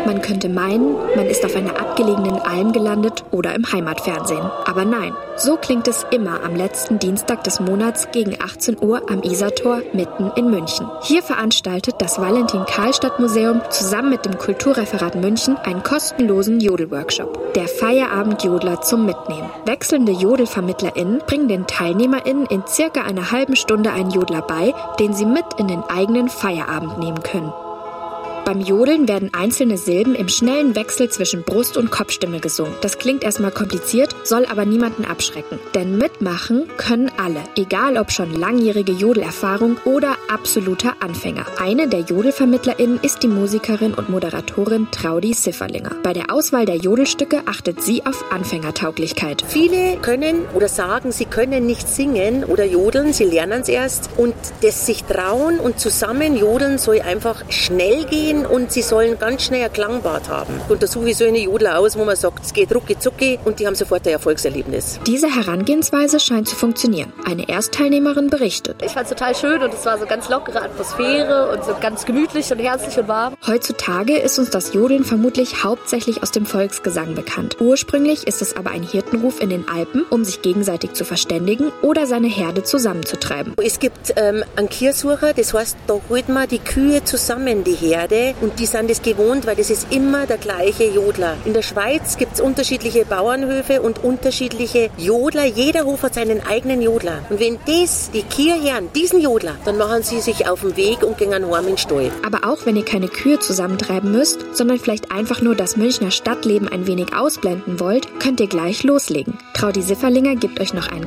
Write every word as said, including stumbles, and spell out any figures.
Man könnte meinen, man ist auf einer abgelegenen Alm gelandet oder im Heimatfernsehen. Aber nein, so klingt es immer am letzten Dienstag des Monats gegen achtzehn Uhr am Isartor mitten in München. Hier veranstaltet das Valentin-Karlstadt-Museum zusammen mit dem Kulturreferat München einen kostenlosen Jodel-Workshop. Der Feierabend-Jodler zum Mitnehmen. Wechselnde JodelvermittlerInnen bringen den TeilnehmerInnen in circa einer halben Stunde einen Jodler bei, den sie mit in den eigenen Feierabend nehmen können. Beim Jodeln werden einzelne Silben im schnellen Wechsel zwischen Brust- und Kopfstimme gesungen. Das klingt erstmal kompliziert, soll aber niemanden abschrecken. Denn mitmachen können alle, egal ob schon langjährige Jodelerfahrung oder absoluter Anfänger. Eine der JodelvermittlerInnen ist die Musikerin und Moderatorin Traudi Sifferlinger. Bei der Auswahl der Jodelstücke achtet sie auf Anfängertauglichkeit. Viele können oder sagen, sie können nicht singen oder jodeln, sie lernen es erst. Und das sich trauen und zusammen jodeln soll einfach schnell gehen. Und sie sollen ganz schnell ein Klangbad haben. Und da suche ich so eine Jodler aus, wo man sagt, es geht rucki zucki und die haben sofort ein Erfolgserlebnis. Diese Herangehensweise scheint zu funktionieren. Eine Erstteilnehmerin berichtet. Ich fand es total schön und es war so ganz lockere Atmosphäre und so ganz gemütlich und herzlich und warm. Heutzutage ist uns das Jodeln vermutlich hauptsächlich aus dem Volksgesang bekannt. Ursprünglich ist es aber ein Hirtenruf in den Alpen, um sich gegenseitig zu verständigen oder seine Herde zusammenzutreiben. Es gibt ähm, einen Kiersucher, das heißt, da holt man die Kühe zusammen, die Herde. Und die sind es gewohnt, weil das ist immer der gleiche Jodler. In der Schweiz gibt es unterschiedliche Bauernhöfe und unterschiedliche Jodler. Jeder Hof hat seinen eigenen Jodler. Und wenn das die Kühe hören, diesen Jodler, dann machen sie sich auf den Weg und gehen heim in den Stall. Aber auch wenn ihr keine Kühe zusammentreiben müsst, sondern vielleicht einfach nur das Münchner Stadtleben ein wenig ausblenden wollt, könnt ihr gleich loslegen. Traudi Sifferlinger gibt euch noch einen